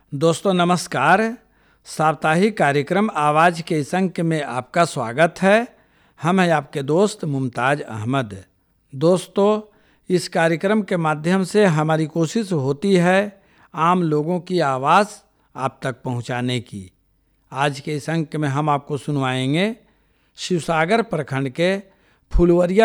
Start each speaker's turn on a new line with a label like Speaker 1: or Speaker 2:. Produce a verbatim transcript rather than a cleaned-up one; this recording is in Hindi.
Speaker 1: दोस्तों नमस्कार। साप्ताहिक कार्यक्रम आवाज़ के इस अंक में आपका स्वागत है। हम हैं आपके दोस्त मुमताज़ अहमद। दोस्तों, इस कार्यक्रम के माध्यम से हमारी कोशिश होती है आम लोगों की आवाज़ आप तक पहुंचाने की। आज के इस अंक में हम आपको सुनवाएंगे शिवसागर प्रखंड के फुलवरिया